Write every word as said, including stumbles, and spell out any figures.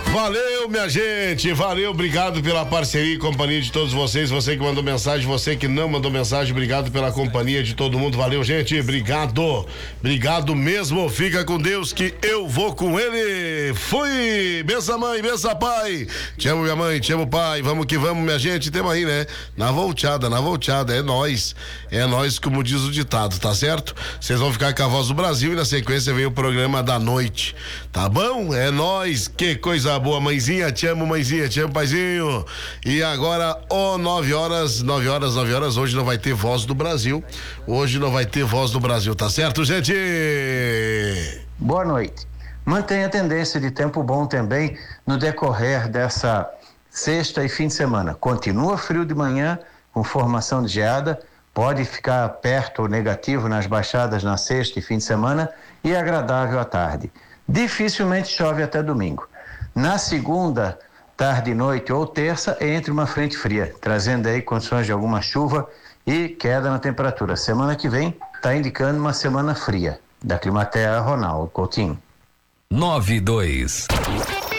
Valeu, minha gente, valeu, obrigado pela parceria e companhia de todos vocês, você que mandou mensagem, você que não mandou mensagem, obrigado pela companhia de todo mundo, valeu, gente, obrigado, obrigado mesmo, fica com Deus que eu vou com ele, fui, benção mãe, benção pai, te amo minha mãe, te amo pai, vamos que vamos, minha gente, temos aí, né, na volteada, na volteada, é nós, é nós como diz o ditado, tá certo? Vocês vão ficar com a Voz do Brasil e na sequência vem o programa da noite, tá bom? É nós, que coisa boa, mãezinha, te amo, mãezinha, te amo, paizinho. E agora, ó, nove horas, nove horas, nove horas, hoje não vai ter Voz do Brasil. Hoje não vai ter Voz do Brasil, tá certo, gente? Boa noite. Mantenha a tendência de tempo bom também no decorrer dessa sexta e fim de semana. Continua frio de manhã, com formação de geada, pode ficar perto ou negativo nas baixadas na sexta e fim de semana e agradável à tarde. Dificilmente chove até domingo. Na segunda, tarde e noite ou terça, entre uma frente fria, trazendo aí condições de alguma chuva e queda na temperatura. Semana que vem está indicando uma semana fria. Da Climatea, Ronaldo Coutinho. nove dois.